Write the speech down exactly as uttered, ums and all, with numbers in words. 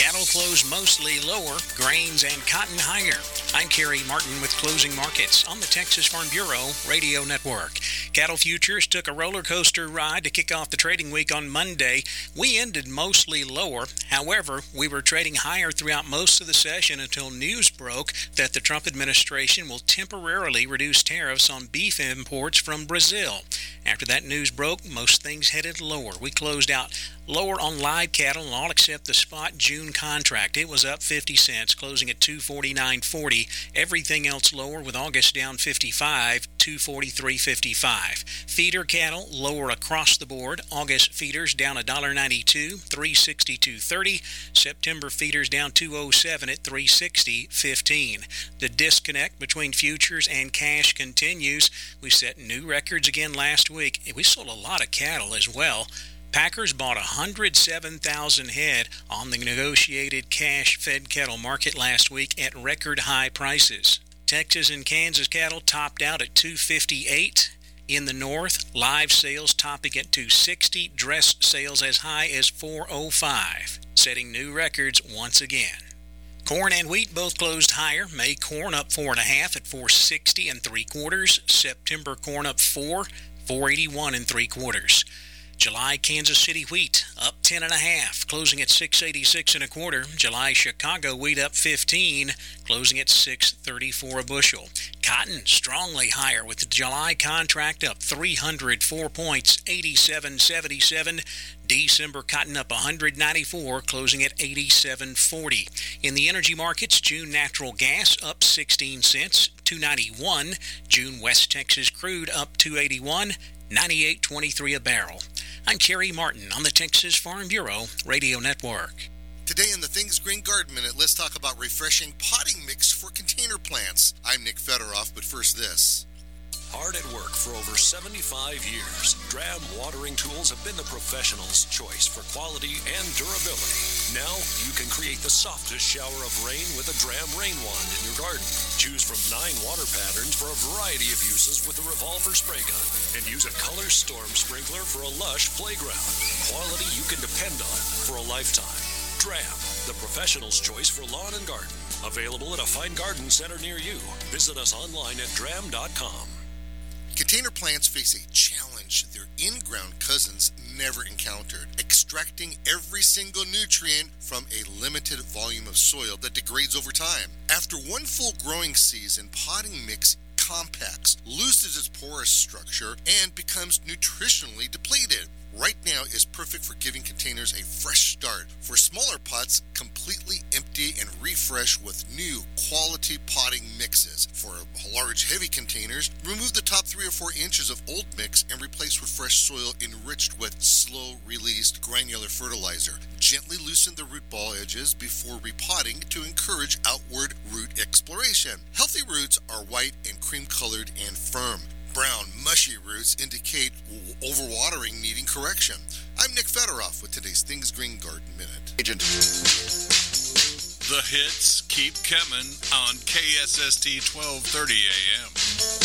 Cattle closed mostly lower, grains and cotton higher. I'm Kerry Martin with Closing Markets on the Texas Farm Bureau Radio Network. Cattle futures took a roller coaster ride to kick off the trading week on Monday. We ended mostly lower. However, we were trading higher throughout most of the session until news broke that the Trump administration will temporarily reduce tariffs on beef imports from Brazil. After that news broke, most things headed lower. We closed out lower on live cattle, all except the spot June contract. It was up fifty cents, closing at two forty-nine forty. Everything else lower, with August down fifty-five, two forty-three fifty-five. Feeder cattle lower across the board. August feeders down one ninety-two, three sixty-two thirty. September feeders down two oh seven at three sixty fifteen. The disconnect between futures and cash continues. We set new records again last week. We sold a lot of cattle as well. Packers bought one hundred seven thousand head on the negotiated cash-fed cattle market last week at record high prices. Texas and Kansas cattle topped out at two fifty-eight. In the north, live sales topping at two sixty, dress sales as high as four oh five, setting new records once again. Corn and wheat both closed higher. May corn up four and a half at four sixty and three quarters. September corn up four, four eighty-one and three quarters. July Kansas City wheat up ten and a half, closing at six eighty-six and a quarter. July Chicago wheat up fifteen, closing at six thirty-four a bushel. Cotton strongly higher, with the July contract up three hundred four points, eighty-seven seventy-seven. December cotton up one ninety-four, closing at eighty-seven forty. In the energy markets, June natural gas up sixteen cents, two ninety-one. June West Texas crude up two eighty-one, ninety-eight twenty-three a barrel. I'm Kerry Martin on the Texas Farm Bureau Radio Network. Today in the Things Green Garden Minute, let's talk about refreshing potting mix for container plants. I'm Nick Federoff, but first this. Hard at work for over seventy-five years, Dram watering tools have been the professional's choice for quality and durability. Now you can create the softest shower of rain with a Dram rain wand in your garden. Choose from nine water patterns for a variety of uses with a revolver spray gun, and use a color storm sprinkler for a lush playground. Quality you can depend on for a lifetime. Dram, the professional's choice for lawn and garden. Available at a fine garden center near you. Visit us online at dram dot com. Container plants face a challenge their in-ground cousins never encountered, extracting every single nutrient from a limited volume of soil that degrades over time. After one full growing season, potting mix compacts, loses its porous structure, and becomes nutritionally depleted. Right now is perfect for giving containers a fresh start. For smaller pots, completely empty and refresh with new quality potting mixes. For large, heavy containers, remove the top three or four inches of old mix and replace with fresh soil enriched with slow-released granular fertilizer. Gently loosen the root ball edges before repotting to encourage outward root exploration. Healthy roots are white and cream-colored and firm. Brown, mushy roots indicate overwatering needing correction. I'm Nick Federoff with today's Things Green Garden Minute. Agent. The hits keep coming on K S S T twelve thirty A M.